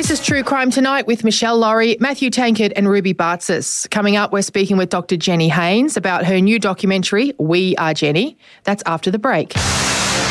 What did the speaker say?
This is True Crime Tonight with Michelle Laurie, Matthew Tankard and Ruby Bartzis. Coming up, we're speaking with Dr. Jenny Haynes about her new documentary, We Are Jenny. That's after the break.